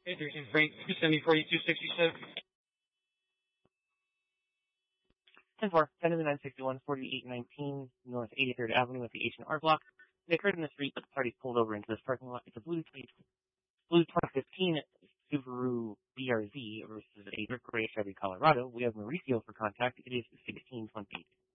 Anderson Freight, 270-4267. 10-4, 10 to the 961, 4819 North 83rd Avenue at the H&R Block. They occurred in the street, but the parties pulled over into this parking lot. It's a blue 2015 Subaru BRZ versus a brick gray Chevy Colorado. We have Mauricio for contact. It is 1620.